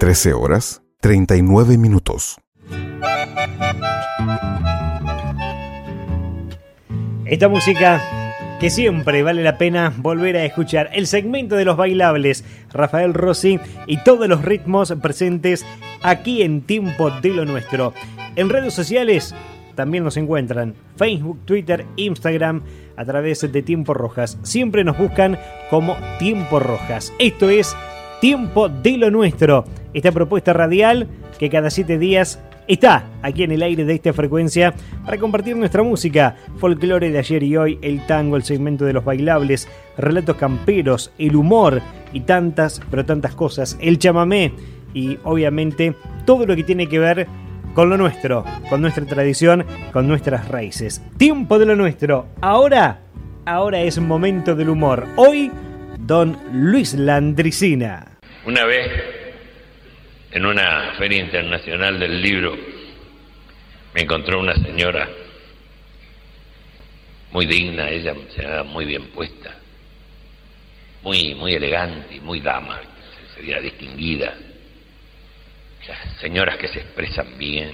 13 horas, 39 minutos. Esta música que siempre vale la pena volver a escuchar. El segmento de los bailables, Rafael Rossi y todos los ritmos presentes aquí en Tiempo de lo Nuestro. En redes sociales también nos encuentran Facebook, Twitter, Instagram, a través de Tiempo Rojas. Siempre nos buscan como Tiempo Rojas. Esto es Tiempo de lo Nuestro, esta propuesta radial que cada 7 días está aquí en el aire de esta frecuencia para compartir nuestra música, folclore de ayer y hoy, el tango, el segmento de los bailables, relatos camperos, el humor y tantas, pero tantas cosas, el chamamé y obviamente todo lo que tiene que ver con lo nuestro, con nuestra tradición, con nuestras raíces. Tiempo de lo Nuestro. Ahora es momento del humor. Hoy, don Luis Landricina. Una vez, en una feria internacional del libro, me encontró una señora muy digna, ella se veía muy bien puesta, muy elegante y muy dama, sería distinguida. Las señoras que se expresan bien,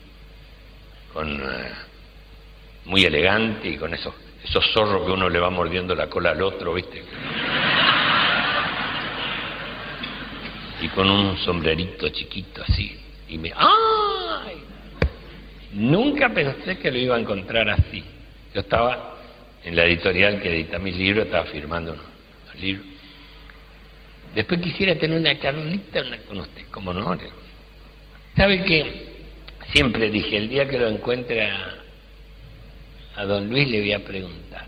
muy elegante y con esos zorros que uno le va mordiendo la cola al otro, ¿viste? Y con un sombrerito chiquito así. Y ¡ay! Nunca pensé que lo iba a encontrar así. Yo estaba en la editorial que edita mis libros, estaba firmando unos libros. Después quisiera tener una charlita con usted, como no. ¿Sabe qué? Siempre dije, el día que lo encuentre a don Luis le voy a preguntar.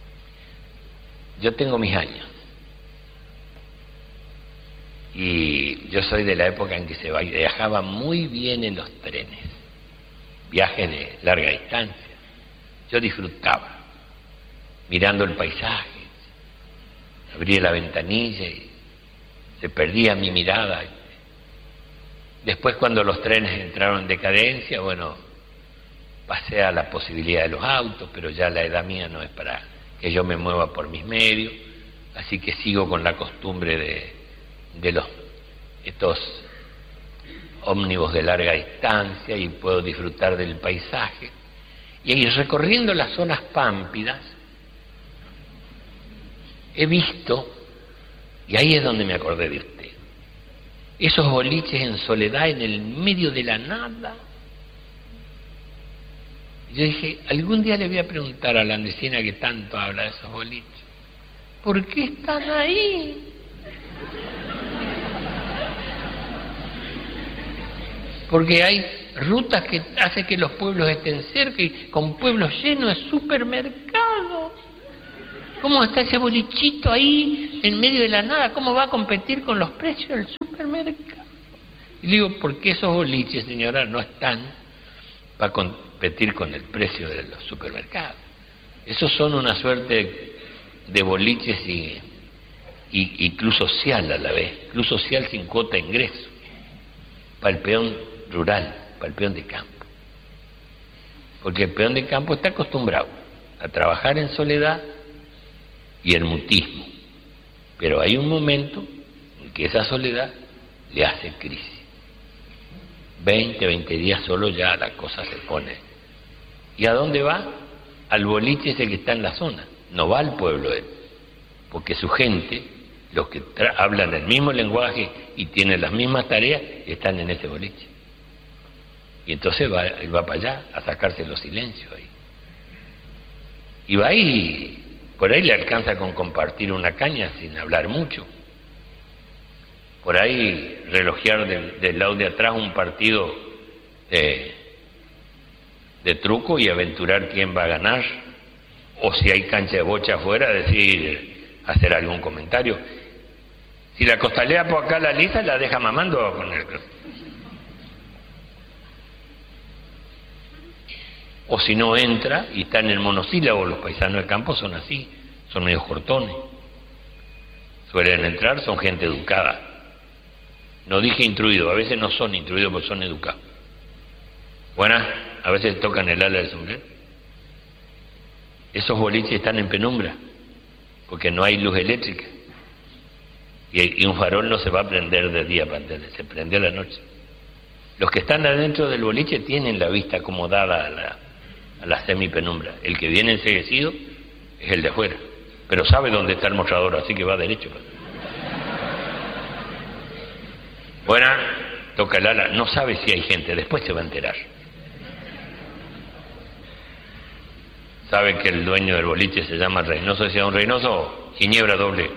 Yo tengo mis años. Y yo soy de la época en que se viajaba muy bien en los trenes, viajes de larga distancia. Yo disfrutaba, mirando el paisaje, abría la ventanilla y se perdía mi mirada. Después, cuando los trenes entraron en decadencia, bueno, pasé a la posibilidad de los autos, pero ya la edad mía no es para que yo me mueva por mis medios, así que sigo con la costumbre de estos ómnibus de larga distancia y puedo disfrutar del paisaje. Y ahí, recorriendo las zonas pámpidas, he visto, y ahí es donde me acordé de usted, esos boliches en soledad en el medio de la nada. Yo dije, algún día le voy a preguntar a la andesina que tanto habla de esos boliches, ¿por qué están ahí? Porque hay rutas que hacen que los pueblos estén cerca y con pueblos llenos de supermercados. ¿Cómo está ese bolichito ahí en medio de la nada? ¿Cómo va a competir con los precios del supermercado? Y le digo, porque esos boliches, señora, no están para competir con el precio de los supermercados. Esos son una suerte de boliches y club social a la vez, club social sin cuota de ingreso, para el peón rural, para el peón de campo. Porque el peón de campo está acostumbrado a trabajar en soledad y el mutismo, pero hay un momento en que esa soledad le hace crisis. 20 días solo ya la cosa se pone. ¿Y a dónde va? Al boliche ese que está en la zona, no va al pueblo él, porque su gente, los que hablan el mismo lenguaje y tienen las mismas tareas, están en ese boliche. Y entonces él va para allá a sacarse los silencios ahí. Y va ahí, por ahí le alcanza con compartir una caña sin hablar mucho. Por ahí relojear del lado de atrás un partido de truco y aventurar quién va a ganar. O si hay cancha de bocha afuera, hacer algún comentario. Si la costalea por acá la lisa, la deja mamando con el... O si no entra y está en el monosílabo, los paisanos del campo son así, son medios cortones. Suelen entrar, son gente educada. No dije instruido, a veces no son instruidos, pero son educados. Buenas, a veces tocan el ala del sombrero. Esos boliches están en penumbra, porque no hay luz eléctrica. Y un farol no se va a prender de día, se prende a la noche. Los que están adentro del boliche tienen la vista acomodada a la semipenumbra. El que viene enceguecido es el de afuera, pero sabe dónde está el mostrador, así que va derecho. Buena, toca el ala, no sabe si hay gente, después se va a enterar. Sabe que el dueño del boliche se llama Reynoso, decía don Reynoso, Ginebra doble.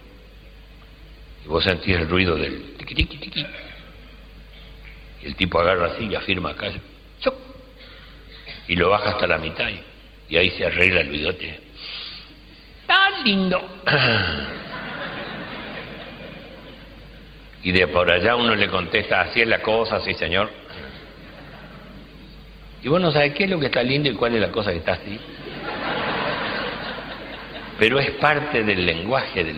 Y vos sentís el ruido del tiqui tiqui tiqui. Y el tipo agarra así y afirma acá, ¡choc! Y lo baja hasta la mitad y ahí se arregla el bigote. ¡Está lindo! Y de por allá uno le contesta, así es la cosa, sí señor. Y vos no sabés qué es lo que está lindo y cuál es la cosa que está así. Pero es parte del lenguaje de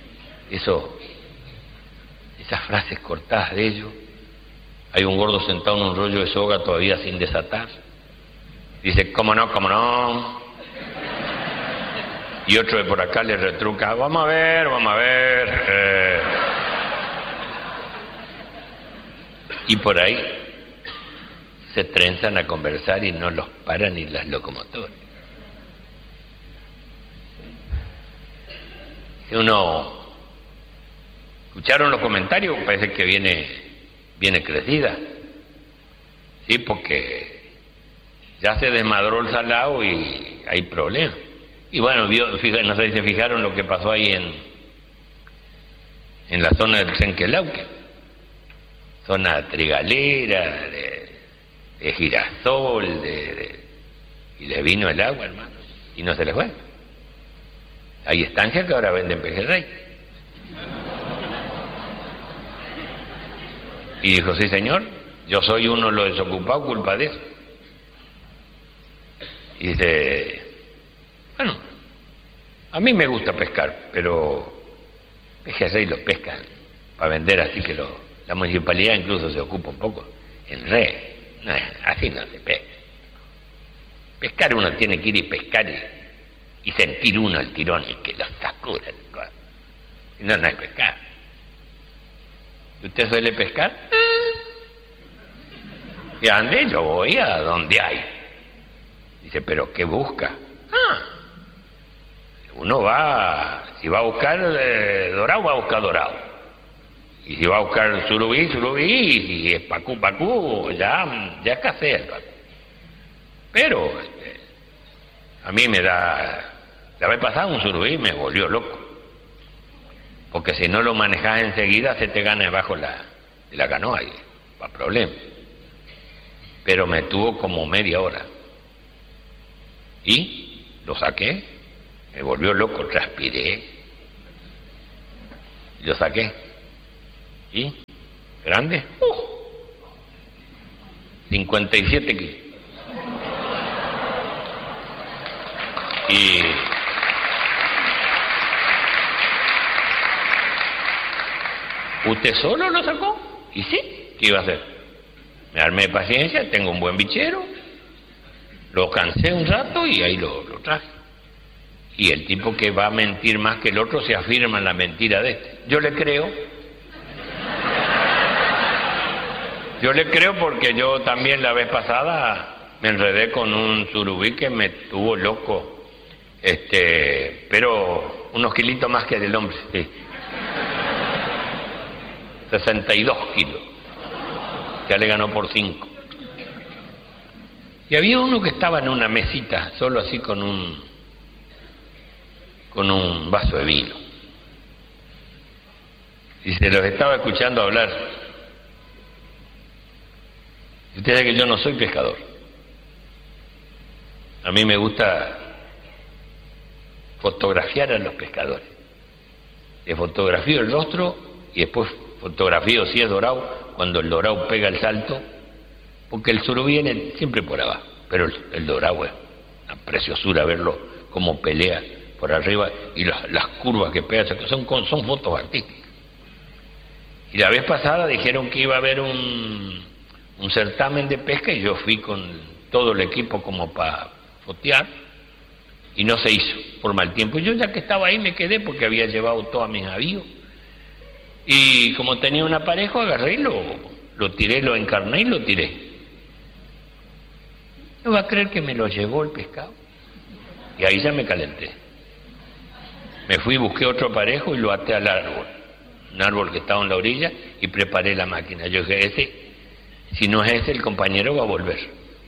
esas frases cortadas de ellos. Hay un gordo sentado en un rollo de soga todavía sin desatar. Dice, ¿cómo no, cómo no? Y otro de por acá le retruca, vamos a ver, vamos a ver. Y por ahí se trenzan a conversar y no los paran ni las locomotoras. Si uno escucharon los comentarios, parece que viene crecida, sí, porque ya se desmadró el salado y hay problemas. Y bueno, no sé si se fijaron lo que pasó ahí en la zona del Trenquelauque, zona trigalera, de girasol, y le vino el agua, hermano, y no se les fue. Hay estancias que ahora venden pejerrey. Y dijo, sí señor, yo soy uno de los desocupados, culpa de eso. Y dice, bueno, a mí me gusta pescar, pero pejerrey lo pescan para vender, así que la municipalidad incluso se ocupa un poco en red. No, así no se pesca. Pescar uno tiene que ir y pescar y sentir uno el tirón y que lo sacura. No es pescar. ¿Usted suele pescar? ¿Y a dónde? Yo voy a donde hay. Dice, ¿pero qué busca? Uno va, si va a buscar dorado, va a buscar dorado. Y si va a buscar surubí, y si es pacú, ya escasea el pacú. Pero a mí me da, la vez pasada un surubí me volvió loco. Porque si no lo manejas enseguida se te gana debajo de la canoa y va problema. Pero me tuvo como media hora. Y lo saqué, me volvió loco, transpiré. Lo saqué. ¿Y? ¿Grande? 57 kilos. Y ¿usted solo lo sacó? Y sí, ¿qué iba a hacer? Me armé de paciencia, tengo un buen bichero, lo cansé un rato y ahí lo traje. Y el tipo que va a mentir más que el otro se afirma en la mentira de este. Yo le creo. Yo le creo porque yo también la vez pasada me enredé con un surubí que me tuvo loco. Pero unos kilitos más que del hombre, sí. 62 kilos. Ya le ganó por 5. Y había uno que estaba en una mesita, solo así con un vaso de vino. Y se los estaba escuchando hablar. Y usted sabe que yo no soy pescador. A mí me gusta fotografiar a los pescadores. Le fotografío el rostro y después fotografío si es dorado, cuando el dorado pega el salto, porque el surubí viene siempre por abajo, pero el dorado es una preciosura verlo como pelea por arriba y las curvas que pega, son fotos artísticas. Y la vez pasada dijeron que iba a haber un certamen de pesca y yo fui con todo el equipo como para fotear y no se hizo por mal tiempo. Y yo ya que estaba ahí me quedé porque había llevado todos mis avíos Y como tenía un aparejo, agarré y lo tiré, lo encarné y lo tiré. ¿No va a creer que me lo llevó el pescado? Y ahí ya me calenté. Me fui, busqué otro aparejo y lo até al árbol. Un árbol que estaba en la orilla, y preparé la máquina. Yo dije, si no es ese, el compañero va a volver.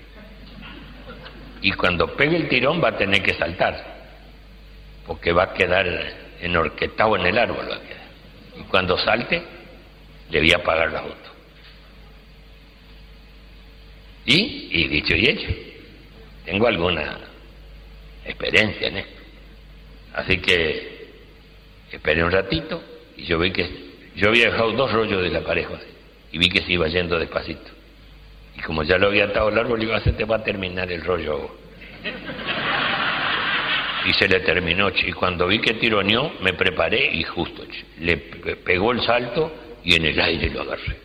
Y cuando pegue el tirón va a tener que saltar, porque va a quedar enhorquetado en el árbol. Va a quedar. Y cuando salte, le voy a pagar la foto. Y dicho y hecho, tengo alguna experiencia en esto. Así que esperé un ratito y yo vi que yo había dejado 2 rollos del aparejo y vi que se iba yendo despacito. Y como ya lo había atado al árbol, iba a se te va a terminar el rollo. Y se le terminó, y cuando vi que tironeó, me preparé y justo le pegó el salto y en el aire lo agarré.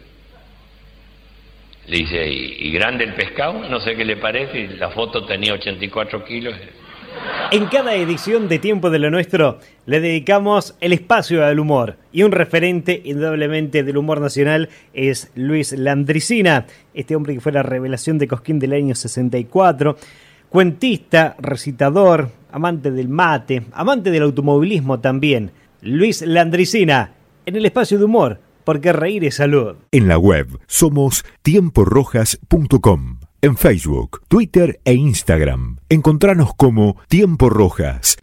Le hice, y grande el pescado, no sé qué le parece, y la foto tenía 84 kilos. En cada edición de Tiempo de lo Nuestro le dedicamos el espacio al humor, y un referente indudablemente del humor nacional es Luis Landricina, este hombre que fue la revelación de Cosquín del año 64, cuentista, recitador, amante del mate, amante del automovilismo también. Luis Landricina, en el espacio de humor, porque reír es salud. En la web somos tiemporojas.com. En Facebook, Twitter e Instagram. Encontranos como Tiempo Rojas.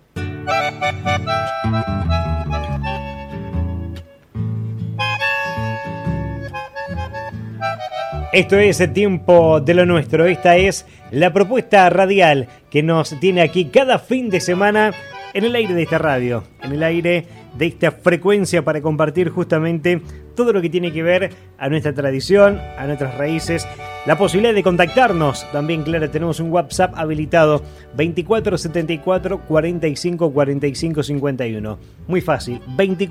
Esto es el Tiempo de lo Nuestro. Esta es la propuesta radial que nos tiene aquí cada fin de semana en el aire de esta radio, en el aire de esta frecuencia, para compartir justamente todo lo que tiene que ver a nuestra tradición, a nuestras raíces. La posibilidad de contactarnos también, claro, tenemos un WhatsApp habilitado 2474 45 45 51. Muy fácil,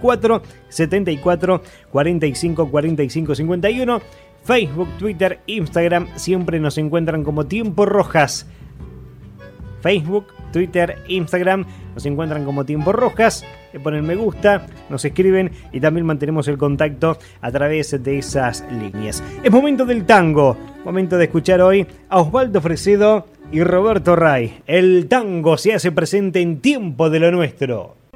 2474 45 45 51. Facebook, Twitter, Instagram, siempre nos encuentran como Tiempo Rojas. Facebook, Twitter, Instagram, nos encuentran como Tiempo Rojas, le ponen me gusta, nos escriben y también mantenemos el contacto a través de esas líneas. Es momento del tango, momento de escuchar hoy a Osvaldo Fresedo y Roberto Ray. El tango se hace presente en Tiempo de lo Nuestro.